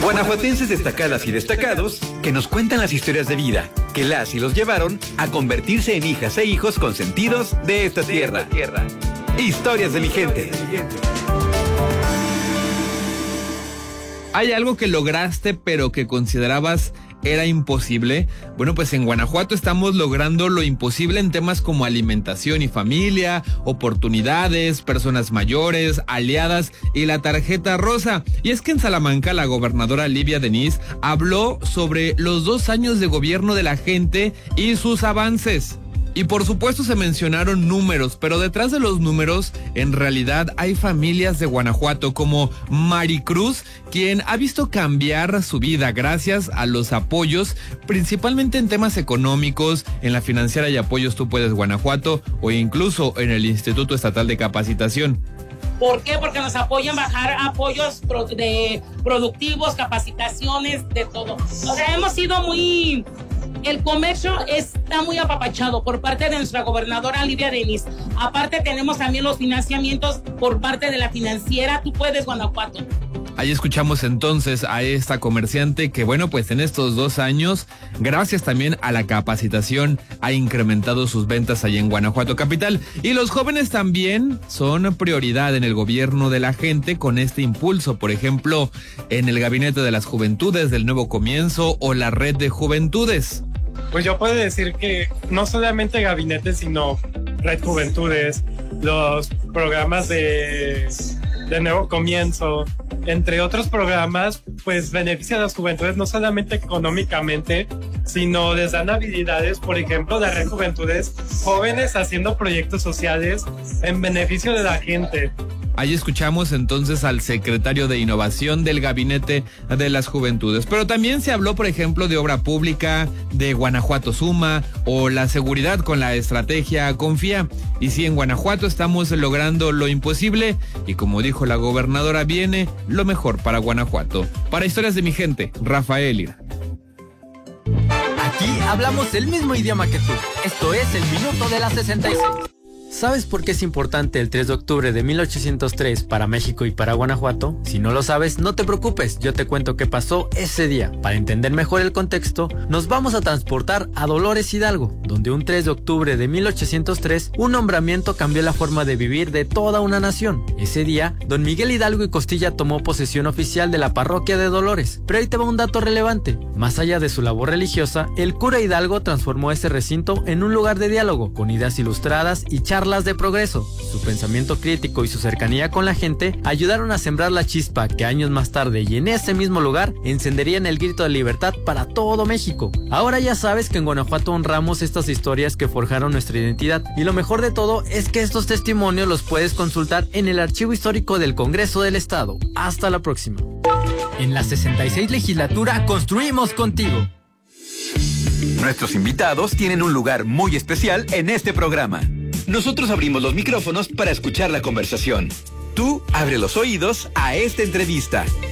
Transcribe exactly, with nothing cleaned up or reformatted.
Guanajuatenses destacadas y destacados que nos cuentan las historias de vida que las y los llevaron a convertirse en hijas e hijos consentidos de esta tierra. De esta tierra. Historias de mi gente. ¿Hay algo que lograste pero que considerabas era imposible? Bueno, pues en Guanajuato estamos logrando lo imposible en temas como alimentación y familia, oportunidades, personas mayores, aliadas y la tarjeta rosa. Y es que en Salamanca la gobernadora Livia Denis habló sobre los dos años de gobierno de la gente y sus avances. Y por supuesto se mencionaron números, pero detrás de los números, en realidad hay familias de Guanajuato como Maricruz, quien ha visto cambiar su vida gracias a los apoyos, principalmente en temas económicos, en la financiera y apoyos Tú Puedes Guanajuato o incluso en el Instituto Estatal de Capacitación. ¿Por qué? Porque nos apoyan bajar apoyos pro de productivos, capacitaciones, de todo. O sea, hemos sido muy... El comercio está muy apapachado por parte de nuestra gobernadora Livia Denis. Aparte tenemos también los financiamientos por parte de la financiera Tú Puedes Guanajuato. Ahí escuchamos entonces a esta comerciante que, bueno, pues en estos dos años, gracias también a la capacitación, ha incrementado sus ventas allá en Guanajuato capital. Y los jóvenes también son prioridad en el gobierno de la gente con este impulso, por ejemplo, en el Gabinete de las Juventudes del Nuevo Comienzo o la Red de Juventudes. Pues yo puedo decir que no solamente Gabinete, sino Red Juventudes, los programas de, de Nuevo Comienzo, entre otros programas, pues benefician a las juventudes no solamente económicamente, sino les dan habilidades, por ejemplo, de Red Juventudes, jóvenes haciendo proyectos sociales en beneficio de la gente. Ahí escuchamos entonces al secretario de Innovación del Gabinete de las Juventudes. Pero también se habló, por ejemplo, de obra pública, de Guanajuato Suma o la seguridad con la estrategia Confía. Y sí, en Guanajuato estamos logrando lo imposible y como dijo la gobernadora, viene lo mejor para Guanajuato. Para Historias de mi gente, Rafael Ira. Aquí hablamos el mismo idioma que tú. Esto es el Minuto de la sesenta y seis. ¿Sabes por qué es importante el tres de octubre de mil ochocientos tres para México y para Guanajuato? Si no lo sabes, no te preocupes, yo te cuento qué pasó ese día. Para entender mejor el contexto, nos vamos a transportar a Dolores Hidalgo, donde un tres de octubre de mil ochocientos tres, un nombramiento cambió la forma de vivir de toda una nación. Ese día, don Miguel Hidalgo y Costilla tomó posesión oficial de la parroquia de Dolores. Pero ahí te va un dato relevante. Más allá de su labor religiosa, el cura Hidalgo transformó ese recinto en un lugar de diálogo, con ideas ilustradas y charlas de progreso. Su pensamiento crítico y su cercanía con la gente ayudaron a sembrar la chispa que años más tarde y en ese mismo lugar encenderían el grito de libertad para todo México. Ahora ya sabes que en Guanajuato honramos estas historias que forjaron nuestra identidad y lo mejor de todo es que estos testimonios los puedes consultar en el Archivo Histórico del Congreso del Estado. Hasta la próxima. En la sesenta y seis legislatura construimos contigo. Nuestros invitados tienen un lugar muy especial en este programa. Nosotros abrimos los micrófonos para escuchar la conversación. Tú abre los oídos a esta entrevista.